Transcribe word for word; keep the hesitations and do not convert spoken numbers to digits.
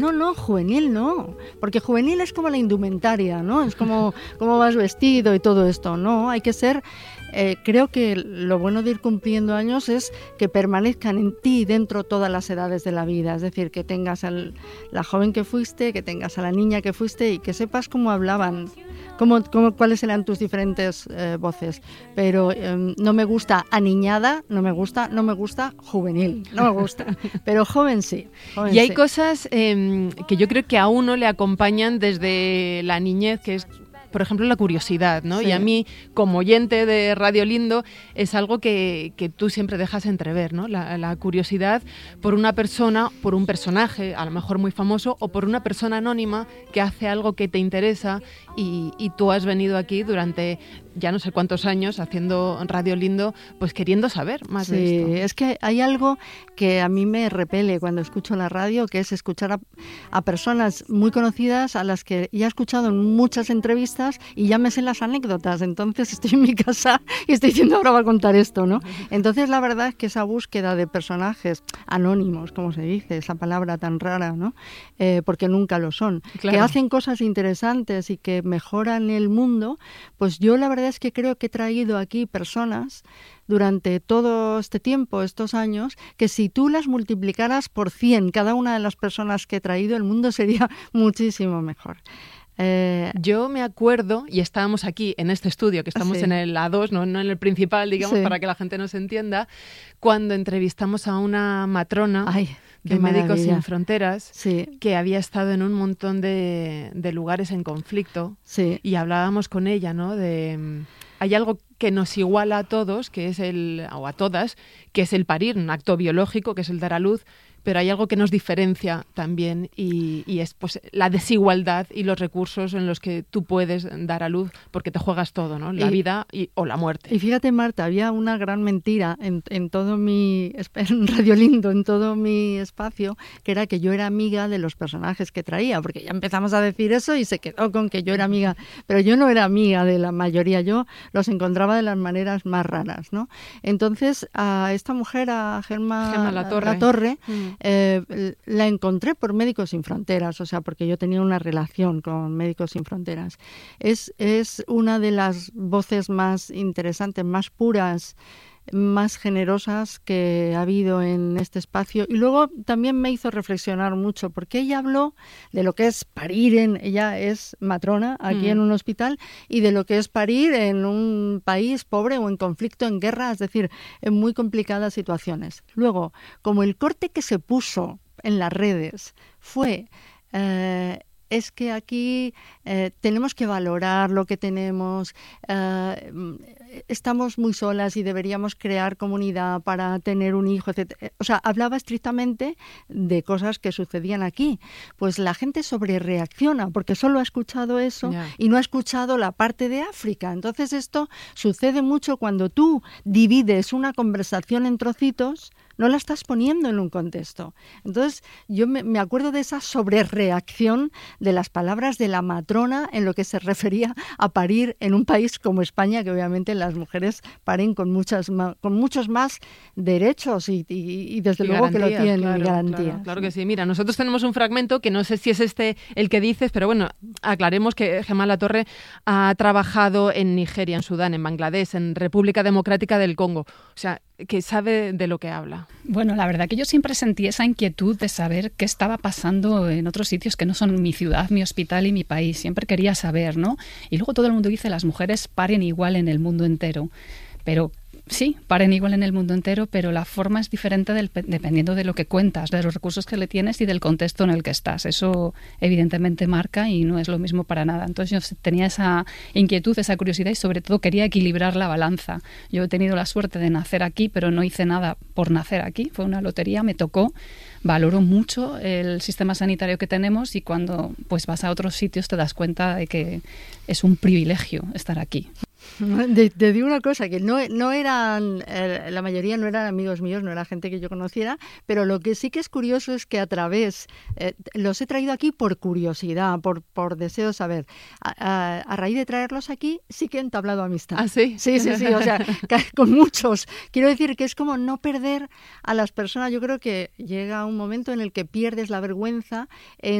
No, no, juvenil no, porque juvenil es como la indumentaria, ¿no? Es como cómo vas vestido y todo esto, no, hay que ser... Eh, creo que lo bueno de ir cumpliendo años es que permanezcan en ti dentro todas las edades de la vida, es decir, que tengas a la joven que fuiste, que tengas a la niña que fuiste y que sepas cómo hablaban, cómo, cómo, cuáles eran tus diferentes eh, voces. Pero eh, no me gusta aniñada, no me gusta, no me gusta juvenil, no me gusta, pero joven sí. Joven y hay sí. cosas eh, que yo creo que a uno le acompañan desde la niñez, que es... por ejemplo, la curiosidad, ¿no? Sí. Y a mí, como oyente de Radio Lindo, es algo que, que tú siempre dejas entrever, ¿no? La, la curiosidad por una persona, por un personaje, a lo mejor muy famoso, o por una persona anónima que hace algo que te interesa y, y tú has venido aquí durante ya no sé cuántos años haciendo Radio Lindo, pues queriendo saber más sí, de esto. Sí, es que hay algo que a mí me repele cuando escucho la radio, que es escuchar a, a personas muy conocidas a las que ya he escuchado en muchas entrevistas y ya me sé las anécdotas, entonces estoy en mi casa y estoy diciendo ahora va a contar esto, ¿no? Entonces la verdad es que esa búsqueda de personajes anónimos, como se dice, esa palabra tan rara, ¿no? Eh, porque nunca lo son, claro. Que hacen cosas interesantes y que mejoran el mundo, pues yo la verdad es que creo que he traído aquí personas durante todo este tiempo, estos años, que si tú las multiplicaras por cien, cada una de las personas que he traído, el mundo sería muchísimo mejor. Eh, Yo me acuerdo, y estábamos aquí en este estudio, que estamos sí. en el A dos, no, no en el principal, digamos, sí. para que la gente nos entienda, cuando entrevistamos a una matrona Ay, de Médicos Sin Fronteras, sí. que había estado en un montón de, de lugares en conflicto, sí. y hablábamos con ella, ¿no? De hay algo que nos iguala a todos, que es el, o a todas, que es el parir, un acto biológico, que es el dar a luz, pero hay algo que nos diferencia también y, y es pues la desigualdad y los recursos en los que tú puedes dar a luz porque te juegas todo, ¿no? La y, vida y, o la muerte. Y fíjate, Marta, había una gran mentira en, en todo mi en Radio Lindo, en todo mi espacio, que era que yo era amiga de los personajes que traía, porque ya empezamos a decir eso y se quedó con que yo era amiga, pero yo no era amiga de la mayoría, yo los encontraba de las maneras más raras, ¿no? Entonces, a esta mujer, a Gemma, Gemma La Torre, La Torre mm. Eh, la encontré por Médicos Sin Fronteras, o sea, porque yo tenía una relación con Médicos Sin Fronteras. Es, es una de las voces más interesantes, más puras, más generosas que ha habido en este espacio. Y luego también me hizo reflexionar mucho, porque ella habló de lo que es parir, en, ella es matrona aquí mm. en un hospital, y de lo que es parir en un país pobre o en conflicto, en guerra, es decir, en muy complicadas situaciones. Luego, como el corte que se puso en las redes fue... Eh, es que aquí eh, tenemos que valorar lo que tenemos, eh, estamos muy solas y deberíamos crear comunidad para tener un hijo, etcétera. O sea, hablaba estrictamente de cosas que sucedían aquí. Pues la gente sobrereacciona porque solo ha escuchado eso yeah. y no ha escuchado la parte de África. Entonces esto sucede mucho cuando tú divides una conversación en trocitos, no la estás poniendo en un contexto. Entonces, yo me, me acuerdo de esa sobrereacción de las palabras de la matrona en lo que se refería a parir en un país como España, que obviamente las mujeres paren con muchas ma- con muchos más derechos y, y, y desde y luego que lo tienen claro, garantías. Claro, claro que sí. Mira, nosotros tenemos un fragmento que no sé si es este el que dices, pero bueno, aclaremos que Gemma La Torre ha trabajado en Nigeria, en Sudán, en Bangladesh, en República Democrática del Congo. O sea, que sabe de lo que habla. Bueno, la verdad que yo siempre sentí esa inquietud de saber qué estaba pasando en otros sitios que no son mi ciudad, mi hospital y mi país. Siempre quería saber, ¿no? Y luego todo el mundo dice las mujeres paren igual en el mundo entero. Pero sí, paren igual en el mundo entero, pero la forma es diferente del, dependiendo de lo que cuentas, de los recursos que le tienes y del contexto en el que estás. Eso evidentemente marca y no es lo mismo para nada. Entonces yo tenía esa inquietud, esa curiosidad y sobre todo quería equilibrar la balanza. Yo he tenido la suerte de nacer aquí, pero no hice nada por nacer aquí. Fue una lotería, me tocó. Valoro mucho el sistema sanitario que tenemos y cuando pues vas a otros sitios te das cuenta de que es un privilegio estar aquí. Te, te digo una cosa, que no, no eran, eh, la mayoría no eran amigos míos, no era gente que yo conociera, pero lo que sí que es curioso es que a través, eh, los he traído aquí por curiosidad, por, por deseo de saber. A, a, a raíz de traerlos aquí, sí que he entablado amistad. ¿Ah, sí? Sí, sí, sí, o sea, con muchos. Quiero decir que es como no perder a las personas. Yo creo que llega un momento en el que pierdes la vergüenza en